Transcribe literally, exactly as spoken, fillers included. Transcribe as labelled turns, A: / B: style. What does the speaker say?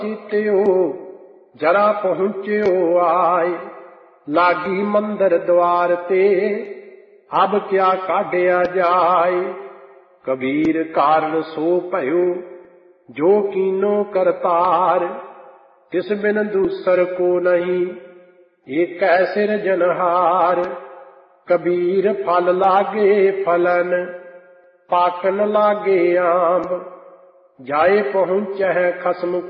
A: ਸੀਤਿਓ ਜਰਾ ਪਹੁੰਚਿਓ ਆਏ। ਲਾਗੀ ਮੰਦਰ ਦੁਆਰ ਤੇ ਅਬ ਕਿਆ ਕਾਢਿਆ ਜਾਏ। ਕਬੀਰ ਕਾਰਨ ਸੋ ਭਇਓ ਜੋ ਕੀਨੋ ਕਰਤਾਰ। ਤਿਸ ਬਿਨ ਦੂਸਰ ਕੋ ਨਹੀਂ ਏਕੈ ਸਿਰਜਨਹਾਰ। ਕਬੀਰ ਫਲ ਲਾਗੇ ਫਲਨ ਪਾਕਨ ਲਾਗੇ ਆਂਬ। ਜਾਏ ਪਹੁੰਚੈ ਖਸਮ